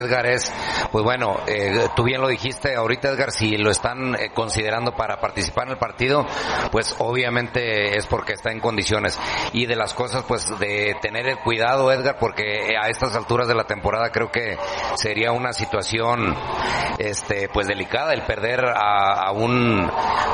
Edgar, pues bueno, tú bien lo dijiste ahorita, Edgar, si lo están considerando para participar en el partido, pues obviamente es porque está en condiciones. Y de las cosas, pues de tener el cuidado, Edgar, porque a estas alturas de la temporada creo que sería una situación pues delicada el perder a un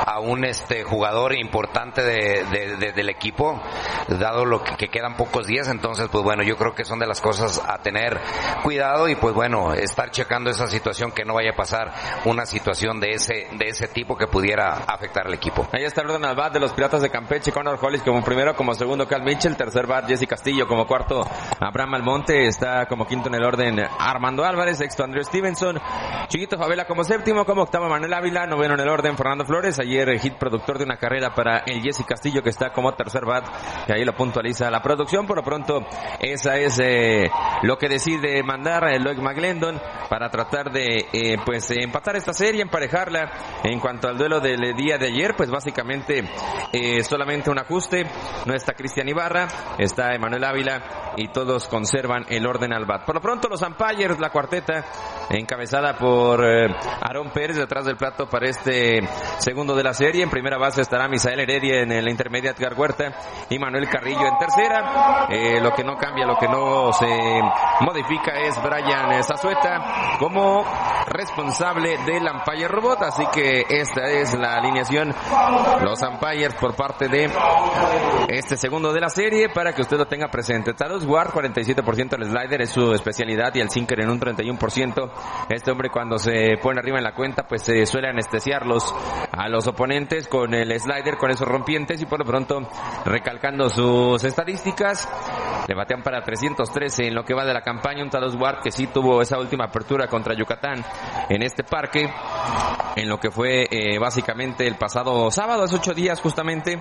jugador importante del equipo, dado lo que quedan pocos días. Entonces, pues bueno, yo creo que son de las cosas a tener cuidado y pues bueno, estar checando esa situación, que no vaya a pasar una situación de ese tipo que pudiera afectar al equipo. Ahí está el orden al bat de los Piratas de Campeche: Connor Hollis como primero, como segundo Cal Mitchell, tercer bat Jesse Castillo, como cuarto Abraham Almonte, está como quinto en el orden Armando Álvarez, sexto Andrew Stevenson, Chiquito Favela como séptimo, como octavo Manuel Ávila, noveno en el orden Fernando Flores, ayer hit productor de una carrera para el Jesse Castillo, que está como tercer bat, que ahí lo puntualiza la producción. Por lo pronto, esa es lo que decide mandar Loic McGlendon para tratar de empatar esta serie, emparejarla. En cuanto al duelo del día de ayer, pues básicamente solamente un ajuste. No está Cristian Ibarra, está Emanuel Ávila y todos conservan el orden al bat. Por lo pronto los umpires, la cuarteta encabezada por Aarón Pérez detrás del plato para este segundo de la serie. En primera base estará Misael Heredia, en la intermedia Edgar Huerta y Manuel Carrillo en tercera. Lo que no cambia, lo que no se modifica es Brian Zazueta como responsable del umpire robot. Así que esta es la alineación, los umpires por parte de este segundo de la serie, para que usted lo tenga presente. Taros Ward, 47% el slider es su especialidad, y el sinker en un 31%. Este hombre, cuando se pone arriba en la cuenta, pues se suele anestesiarlos a los oponentes con el slider, con esos rompientes. Y por lo pronto, recalcando sus estadísticas, le batean para 313 en lo que va de la campaña. Un Taros Ward que sí tuvo esa última apertura contra Yucatán en este parque, en lo que fue básicamente el pasado sábado, hace 8 días justamente.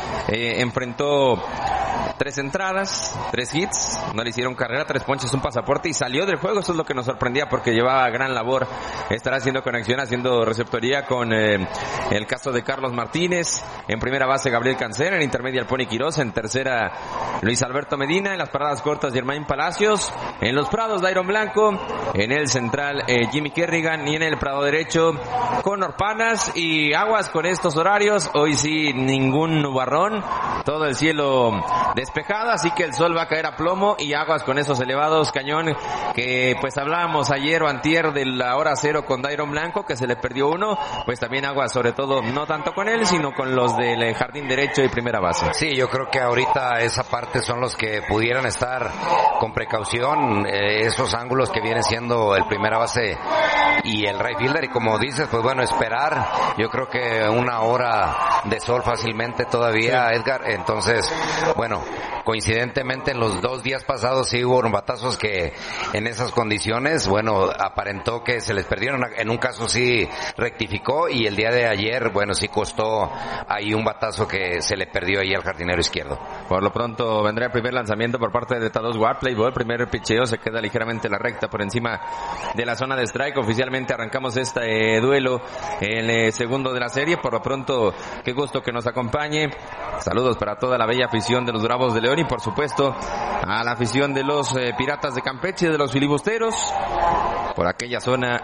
Enfrentó 3 entradas, 3 hits, no le hicieron carrera, 3 ponches, un pasaporte, y salió del juego. Eso es lo que nos sorprendía, porque llevaba gran labor estar haciendo conexión, haciendo receptoría con el caso de Carlos Martínez. En primera base Gabriel Cancera, en intermedia el Pony Quiroz, en tercera Luis Alberto Medina, en las paradas cortas Germain Palacios, en los prados Dairon Blanco, en el central Jimmy Kerrigan, y en el prado derecho Conor Panas. Y aguas con estos horarios, hoy sí ningún nubarrón, todo el cielo despejado, así que el sol va a caer a plomo, y aguas con esos elevados cañón que pues hablábamos ayer o antier de la hora cero con Dairon Blanco, que se le perdió uno. Pues también aguas, sobre todo no tanto con él, sino con los del jardín derecho y primera base. Sí, yo creo que ahorita esa parte son los que pudieran estar con precaución, esos ángulos que vienen siendo el primera base y el right fielder. Y como dices, pues bueno, esperar, yo creo que una hora de sol fácilmente todavía, sí, Edgar. Entonces, bueno, coincidentemente en los 2 días pasados sí hubo batazos que en esas condiciones, bueno, aparentó que se les perdieron. En un caso sí rectificó, y el día de ayer, bueno, sí costó ahí un batazo que se le perdió ahí al jardinero izquierdo. Por lo pronto vendrá el primer lanzamiento por parte de Tados Ward. Play ball, primer picheo, se queda ligeramente la recta por encima de la zona de strike. Oficialmente arrancamos este duelo, el segundo de la serie. Por lo pronto, qué gusto que nos acompañe. Saludos para toda la bella afición de los Bravos de León, y por supuesto a la afición de los Piratas de Campeche, de los filibusteros, por aquella zona,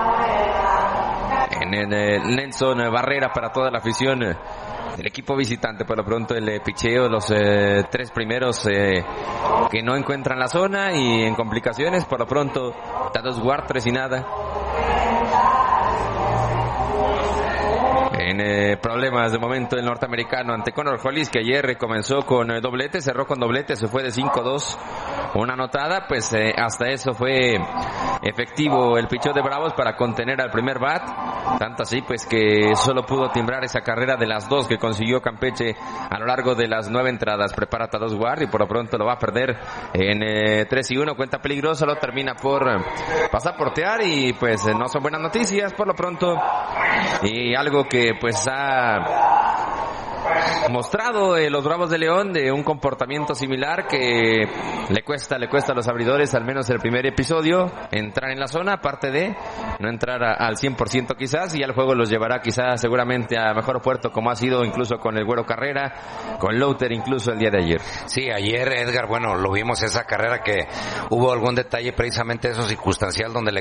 en el Nelson Barrera, para toda la afición del equipo visitante. Por lo pronto el picheo, los 3 primeros que no encuentran la zona y en complicaciones. Por lo pronto Tados Ward, 3 y nada. En problemas de momento el norteamericano ante Connor Hollis, que ayer comenzó con doblete, cerró con doblete, se fue de 5-2, una anotada. Pues hasta eso fue efectivo el picheo de Bravos para contener al primer bat, tanto así pues que solo pudo timbrar esa carrera de las 2 que consiguió Campeche a lo largo de las 9 entradas. Prepara Tados Ward y por lo pronto lo va a perder en 3-1, cuenta peligrosa, lo termina por pasaportear, y pues no son buenas noticias por lo pronto, y algo que pues ha mostrado los Bravos de León de un comportamiento similar que le cuesta a los abridores, al menos el primer episodio, entrar en la zona, aparte de no entrar al 100% quizás, y el juego los llevará quizás seguramente a mejor puerto, como ha sido incluso con el Güero Carrera, con Louter incluso el día de ayer. Sí, ayer, Edgar, bueno, lo vimos esa carrera que hubo algún detalle precisamente eso circunstancial donde le